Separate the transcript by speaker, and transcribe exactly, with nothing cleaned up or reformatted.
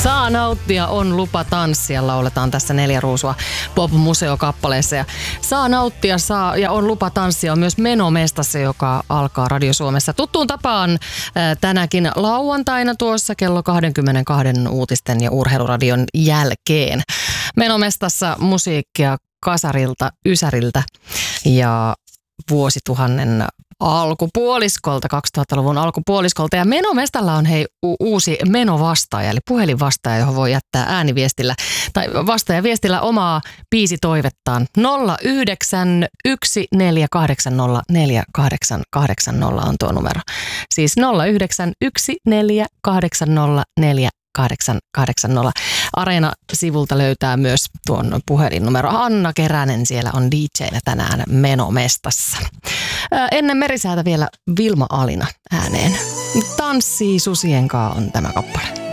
Speaker 1: Saa nauttia, on lupa tanssia, lauletaan tässä Neljä Ruusua Pop-museokappaleessa. Ja saa nauttia, saa ja on lupa tanssia on myös Menomestassa, joka alkaa Radio Suomessa. Tuttuun tapaan äh, tänäkin lauantaina tuossa kello kaksikymmentäkaksi uutisten ja urheiluradion jälkeen. Menomestassa musiikkia kasarilta, ysäriltä ja vuosituhannen alkupuoliskolta, kaksituhattaluvun alkupuoliskolta. Ja Menomestalla on hei u- uusi menovastaaja, eli puhelinvastaaja, johon voi jättää ääniviestillä tai vastaajaviestillä omaa biisitoivettaan. nolla yhdeksän yksi neljä kahdeksan nolla neljä kahdeksan kahdeksan nolla on tuo numero. Siis nolla yhdeksän yksi neljä kahdeksan nolla neljä kahdeksan kahdeksan nolla. Areena-sivulta löytää myös tuon puhelinnumero. Anna Keränen siellä on D J:nä tänään Menomestassa. Ää, ennen Merisäätä vielä Vilma Alina ääneen. Tanssii susien kaa on tämä kappale.